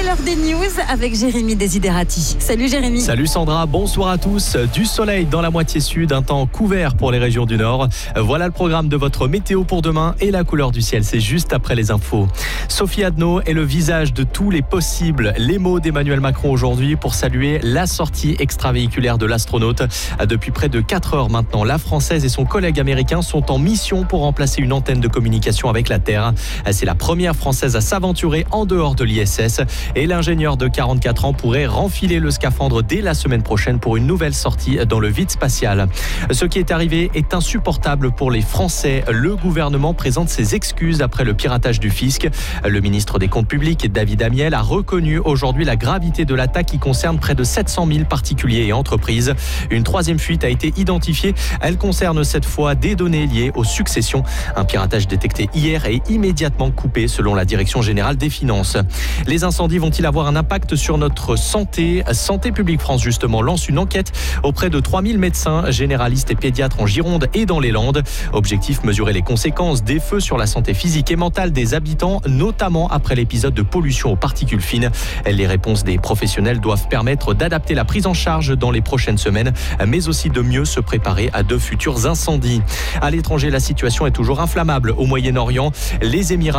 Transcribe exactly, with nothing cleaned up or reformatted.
l'heure des news avec Jérémy Desiderati. Salut Jérémy. Salut Sandra, bonsoir à tous. Du soleil dans la moitié sud, un temps couvert pour les régions du Nord. Voilà le programme de votre météo pour demain et la couleur du ciel, c'est juste après les infos. Sophie Adno est le visage de tous les possibles. Les mots d'Emmanuel Macron aujourd'hui pour saluer la sortie extravéhiculaire de l'astronaute. Depuis près de quatre heures maintenant, la Française et son collègue américain sont en mission pour remplacer une antenne de communication avec la Terre. C'est la première Française à s'aventurer en dehors de l'I S S et l'ingénieur de quarante-quatre ans pourrait renfiler le scaphandre dès la semaine prochaine pour une nouvelle sortie dans le vide spatial. Ce qui est arrivé est insupportable pour les Français. Le gouvernement présente ses excuses après le piratage du fisc. Le ministre des Comptes publics, David Amiel, a reconnu aujourd'hui la gravité de l'attaque qui concerne près de sept cent mille particuliers et entreprises. Une troisième fuite a été identifiée. Elle concerne cette fois des données liées aux successions. Un piratage détecté hier est immédiatement coupé selon la Direction générale des finances. Les incendies vont-ils avoir un impact sur notre santé ? Santé publique France justement lance une enquête auprès de trois mille médecins, généralistes et pédiatres en Gironde et dans les Landes. Objectif, mesurer les conséquences des feux sur la santé physique et mentale des habitants, notamment après l'épisode de pollution aux particules fines. Les réponses des professionnels doivent permettre d'adapter la prise en charge dans les prochaines semaines, mais aussi de mieux se préparer à de futurs incendies. À l'étranger, la situation est toujours inflammable au Moyen-Orient. Les Émirats